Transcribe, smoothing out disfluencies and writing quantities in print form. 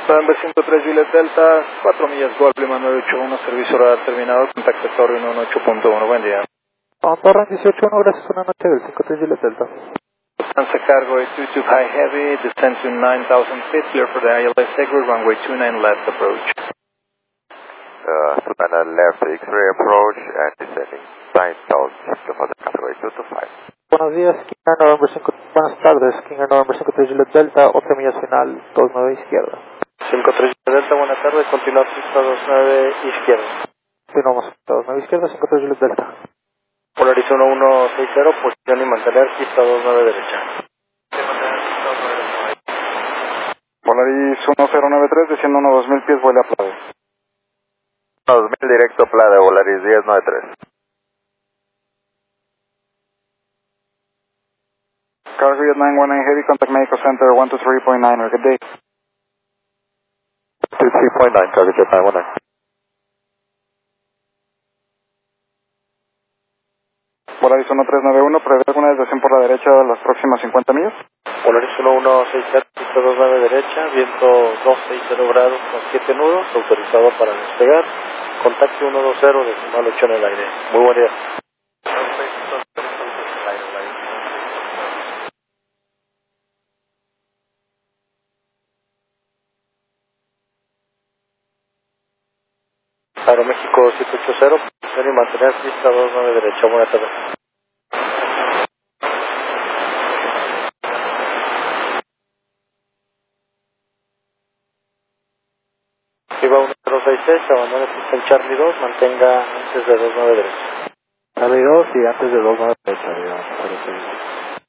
November 53 Juliet Delta, 4 millas Golf, Lima 981, servicio radar terminado, contacto Torre 118.1, buen día. Torre 181, gracias, una noche del 53 Juliet Delta. Lufthansa Cargo 822 High Heavy, descend to 9,000 feet, clear for the ILS Segway, runway 29 left approach. Savannah left X-ray approach and descending 9,000 feet for the category 225. Buenos días, King Air November 5, buenas tardes, King Air November 53 Juliet Delta, 8 millas final, 29 izquierda. 53 Juliet Delta, buena tarde, continuar pista 29 izquierda. Continuamos, 29 izquierda, 53 Juliet Delta. Polaris 1160, posición y mantener pista 29 derecha. Polaris 1093, desciendo 2000 pies, vuela a Plade. 2000 directo Plade, Volaris 1093. Cargo Jet 919 Heavy, contact Medical Center 123.9, good day. 23.9, Cargo Jet 919. Polaris 1391, ¿prevé alguna desviación por la derecha de las próximas 50 millas? Polaris 1160, pista 29 derecha, viento 260 grados con 7 nudos, autorizado para despegar. Contacto 120, decimal 8 en el aire. Muy buen día. Aeroméxico 780, posición y mantener pista 29 derecha. Buenas tardes. Viva 1066, abandone pista en Charlie 2, mantenga antes de 29 derecha. Charlie 2 y antes de 29 derecha, digamos, 06.